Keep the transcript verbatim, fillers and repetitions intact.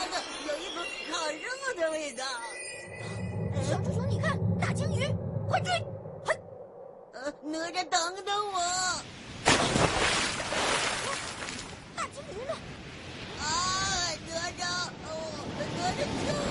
得有一股烤肉的味道。 小猪熊，你看，大鲸鱼，快追！嘿， 呃，哪吒，等等我！ 大鲸鱼呢？ 啊，哪吒，哦，哪吒救